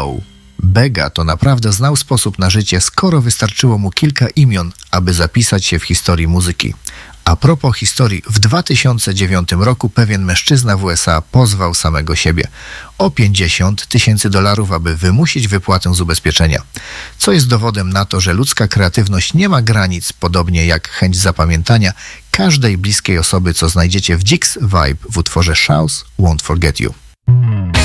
Low. Bega to naprawdę znał sposób na życie, skoro wystarczyło mu kilka imion, aby zapisać się w historii muzyki. A propos historii, w 2009 roku pewien mężczyzna w USA pozwał samego siebie o $50,000, aby wymusić wypłatę z ubezpieczenia. Co jest dowodem na to, że ludzka kreatywność nie ma granic, podobnie jak chęć zapamiętania każdej bliskiej osoby, co znajdziecie w Jiggs Vibe w utworze Shouse Won't Forget You.